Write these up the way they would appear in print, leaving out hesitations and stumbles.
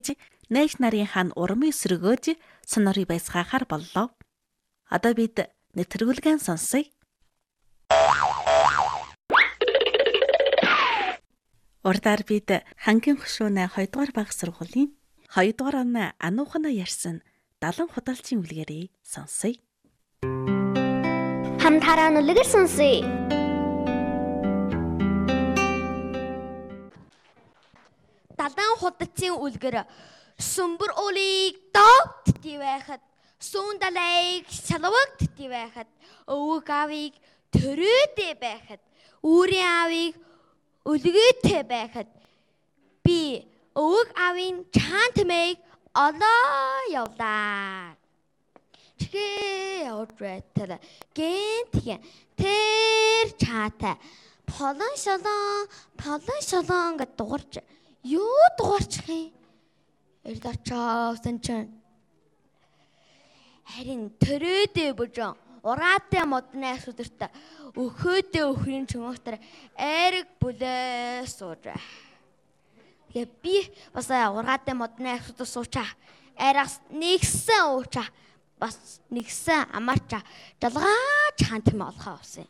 найз нарынхаа урмыг сөргөөж сонорыг байсгаахаар боллоо. Одоо бид нэвтрүүлгэн сонсъё. Урдаар бид Хангийн хөшөөнө 2 дугаар баг сургуулийн 2 дугаар он ануухана ярьсан 70 худалчийн үлгэрийг сонсъё. Хамтараа нүлгэр сонсъё. Далайн худалчийн үлгэр сүмбэр уулыг доогдтий байхад, сүүн далайг шалвагдтий байхад, өвөг аавыг төрөөдэй байхад, үүрийн аавыг өлгөөтэй байхад би өвөг аавын чаан тэмээг олоо явлаа. Чигээ явж байтал гэнтхэн тэр чаатай полон шолон гэд дуурч юу дуурчих юм? Эрд очоосон чинь харин төрөөдөө бүжэн ураатай модны асуударт өхөөдөө өхрийн чөмөгтөр айраг бүлээ сууж. Тэгээ би бас ураатай модны асуудар суучаа. Айраас нэгсэн уучаа. Бас нэгсэн амарчаа. Жалгаа чаан тэм олохоо авсан.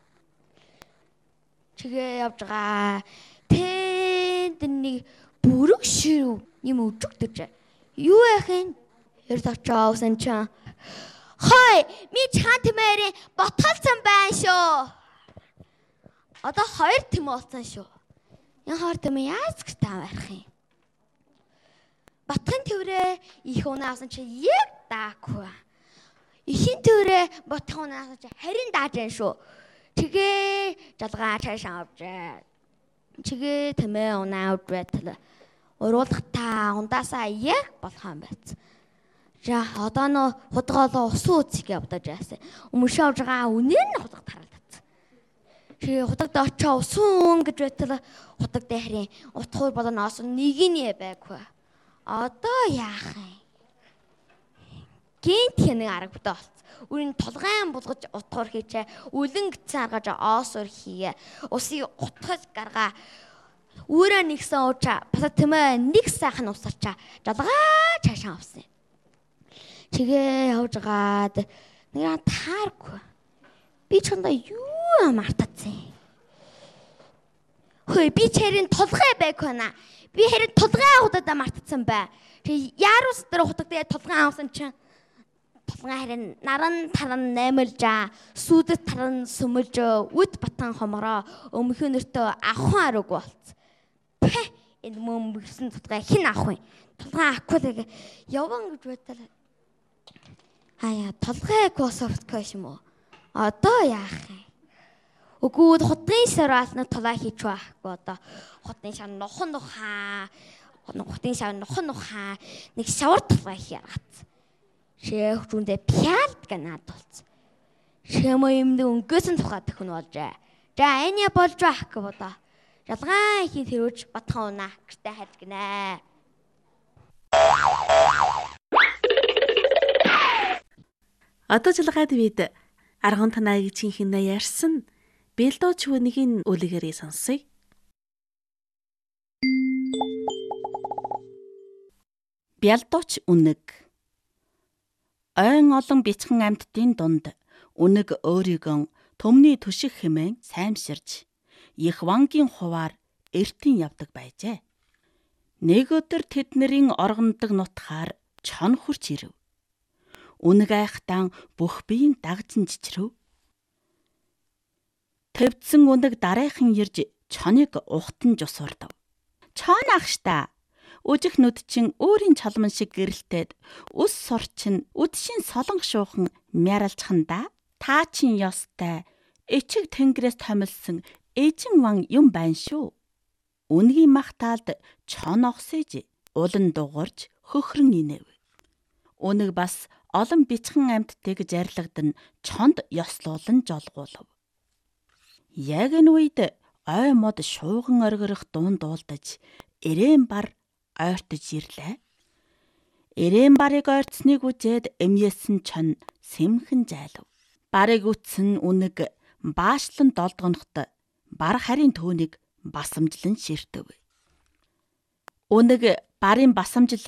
Чигээ явж байгаа. Тэнд нэг бүрэг ширв юм өжөгдөж. Юу яахын? Эрд очоосон чинь хой ми чаан тэмээрийн ботгалцсан байна шүү. Одоо 2 тэм болсон шүү. Энэ 2 тэм яаж гтаа барих юм? Ботхын төврээ их унаа авсан чи яг даагүй. Ихийн төврээ ботхын унаа авсан чи харин дааж байна шүү. Чигээ жалгаа цаашаа авчаа. Чигээ тэмээ унаа авч байтал уруулахтаа ундаасаа яг болох юм байц. За одоо нөө худгаалаа усан үцгээ бодож яасан. Өмнөшөө авж байгаа үнээр нь худаг таралдсан. Чи худагд очоо усан гэж байтал худаг дээрийн утхуур болоноос нэг нь байггүй. Одоо яах юм? Гинт хэнэг арга бүтэ болц. Үрийн толгойн булгаж утхуур хийчээ. Үлэн гитсэн аргаж оосор хийе. Усыг утгаж гаргаа. Үүрээ нэгсэн уучаа. Бас тэмээ нэг сайхан усарчаа. Жалгаа цаашаа авсан. Чигээ явж гаад нэг тааргүй. Би чондоо юу мартацсан. Хөөе би чэрийн толгой байггүй наа. Би харин толгой худадаа мартацсан бай. Чи яарус дээр худаг дээр толгой авсан чинь толгой харин наран таран наймалжаа. Сүдэт таран сүмэлж үд батан хомороо өмхөө нэртөө авхан арга болц. Энэ мөмбөрсөн толгой хэн авах вэ? Толгой авахгүй яван гэж байтал. Хаяа толгой кософтгүй юм уу? Одоо яах юм? Үгүй хутгын сараалны толгой хийж байхгүй одоо. Хутгын шав нохон нухаа. Хутгын шав нохон нухаа. Нэг шавар толгой хийгаац. Шээх жүндэ пиалт ганаад болц. Шэмо юмд өнгөөсөн тухай төхөн болжээ. За энэ болж байхгүй бодоо. Жалгаа ихийн тэрүүж батхан унаа гэртээ харж гинэ. Одоо жалгаад бид арган танаагийн чинхэнэ ярьсан бэлдооч хүнийг үлгэрээ сонсъё. Бялдооч үнэг. Ойн олон бяцхан амьтдын дунд үнэг өөрийгөө төмний түшиг хэмээн саймширж их вангийн хуваар эртэн явдаг байжээ. Нэг өдөр тэднэрийн оргондог нутгаар чон хурч ирэв. Үнэг айхтан бүх биеийн дагжин чичрэв. Твцсэн үнэг дараахан ирж чоныг ухтан жусурдав. Чон ахшта. Үжих нүд чин өөрийн чалман шиг гэрэлтээд ус сурчин үдшийн солонх шуухан мярлцханда та чин ёстой эчиг тэнгэрээс томилсон эжин ван юм байна шүү. Үнгийн махтаалд чон огсэж улан дугуурж хөхрөн инэв. Үнэг бас олон бичхэн амьтдыг зарлагдан чонд ёслуулан жолгуулв. Яг энэ үед ой мод шууган оргирох дуун дуулдаж эрээн бар ойртож ирлээ. Эрээн барыг ойртсныг үзээд эмьесэн чон сэмхэн зайлв. Барыг үтсэн үнэг баашлан долдгонохт бар харийн төөнийг басамжлан ширтэв. Үнэг барын басамжлыг